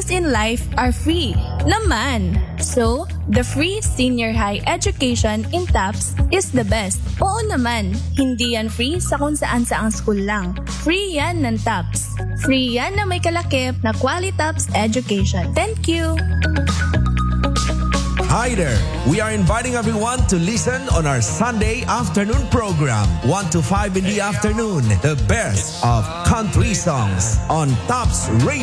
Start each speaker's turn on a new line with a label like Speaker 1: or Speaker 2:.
Speaker 1: in life are free naman. So, the free senior high education in TAPS is the best. Oo naman, hindi yan free sa kung saan saang school lang. Free yan ng TAPS. Free yan na may kalakip na Qualitaps education. Thank you!
Speaker 2: Hi there! We are inviting everyone to listen on our Sunday afternoon program, 1 to 5 in the afternoon, the best of country songs on TAPS Radio.